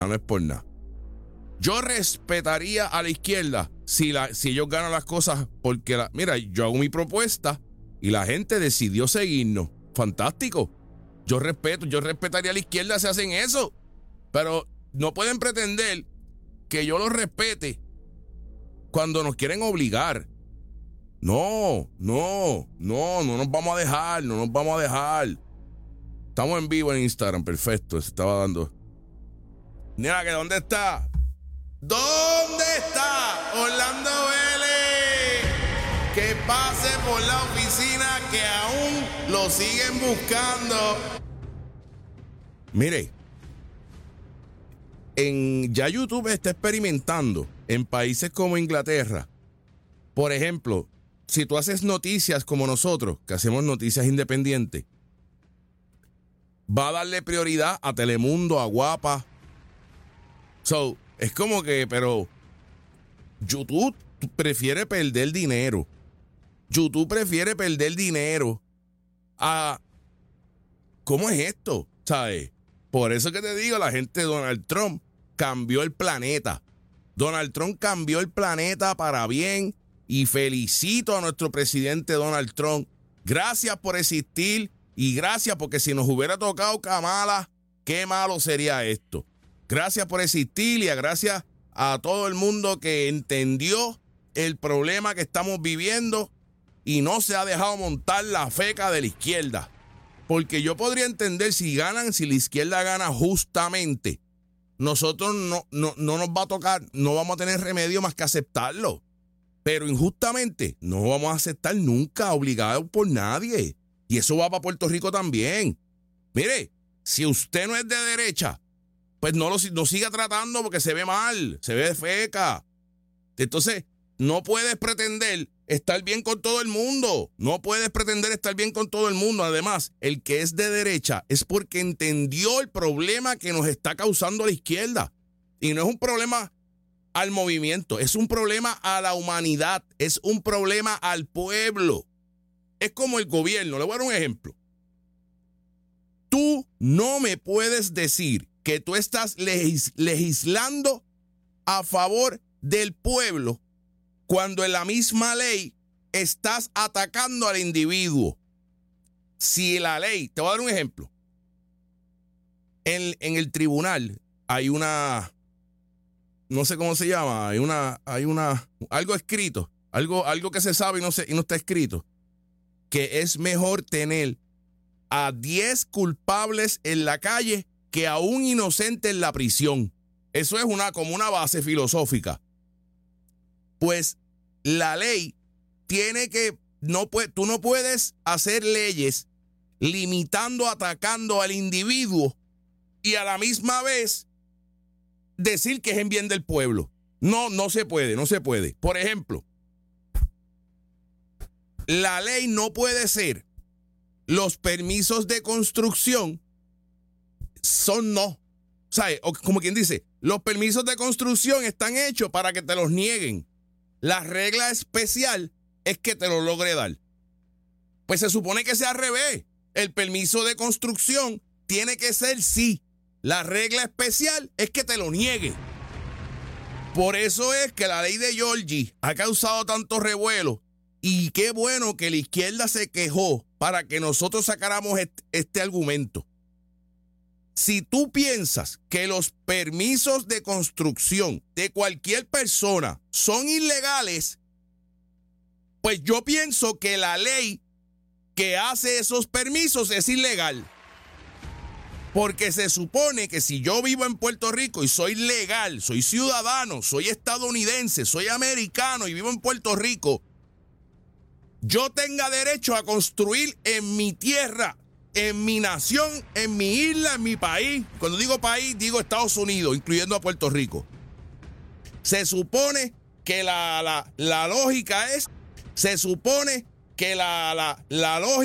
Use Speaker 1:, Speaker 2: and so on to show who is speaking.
Speaker 1: no es por nada. Yo respetaría a la izquierda si ellos ganan las cosas porque, mira, yo hago mi propuesta y la gente decidió seguirnos. Fantástico. Yo respetaría a la izquierda si hacen eso. Pero no pueden pretender que yo los respete cuando nos quieren obligar. No nos vamos a dejar. Estamos en vivo en Instagram, perfecto, se estaba dando. Mira, que ¿dónde está? ¿Dónde está Orlando Vélez? Que pase por la oficina que aún lo siguen buscando. Mire, ya YouTube está experimentando en países como Inglaterra. Por ejemplo, si tú haces noticias como nosotros, que hacemos noticias independientes, va a darle prioridad a Telemundo, a Guapa. Es como que, pero YouTube prefiere perder dinero. YouTube prefiere perder dinero a... ¿Cómo es esto? ¿Sabes? Por eso que te digo, la gente de Donald Trump cambió el planeta. Donald Trump cambió el planeta para bien y felicito a nuestro presidente Donald Trump. Gracias por existir y gracias porque si nos hubiera tocado Kamala, qué malo sería esto. Gracias por existir y gracias a todo el mundo que entendió el problema que estamos viviendo y no se ha dejado montar la feca de la izquierda. Porque yo podría entender si la izquierda gana justamente, nosotros no nos va a tocar, no vamos a tener remedio más que aceptarlo. Pero injustamente no vamos a aceptar nunca, obligado por nadie. Y eso va para Puerto Rico también. Mire, si usted no es de derecha, pues no siga tratando porque se ve mal, se ve feca. Entonces, no puedes pretender estar bien con todo el mundo. No puedes pretender estar bien con todo el mundo. Además, el que es de derecha es porque entendió el problema que nos está causando la izquierda. Y no es un problema al movimiento, es un problema a la humanidad, es un problema al pueblo. Es como el gobierno. Le voy a dar un ejemplo. Tú no me puedes decir que tú estás legislando a favor del pueblo cuando en la misma ley estás atacando al individuo. Si la ley, te voy a dar un ejemplo. En el tribunal hay una, no sé cómo se llama, hay algo escrito, algo que se sabe y no está escrito, que es mejor tener a 10 culpables en la calle que a un inocente en la prisión. Eso es como una base filosófica. Pues la ley tiene que, tú no puedes hacer leyes limitando, atacando al individuo y a la misma vez decir que es en bien del pueblo. No se puede. Por ejemplo, la ley no puede ser los permisos de construcción son no. ¿Sabes? O como quien dice, los permisos de construcción están hechos para que te los nieguen. La regla especial es que te lo logre dar. Pues se supone que sea al revés. El permiso de construcción tiene que ser sí. La regla especial es que te lo niegue. Por eso es que la ley de Georgie ha causado tanto revuelo. Y qué bueno que la izquierda se quejó para que nosotros sacáramos este argumento. Si tú piensas que los permisos de construcción de cualquier persona son ilegales, pues yo pienso que la ley que hace esos permisos es ilegal. Porque se supone que si yo vivo en Puerto Rico y soy legal, soy ciudadano, soy estadounidense, soy americano y vivo en Puerto Rico, yo tenga derecho a construir en mi tierra, en mi nación, en mi isla, en mi país. Cuando digo país, digo Estados Unidos, incluyendo a Puerto Rico. Se supone que la lógica es, se supone que la lógica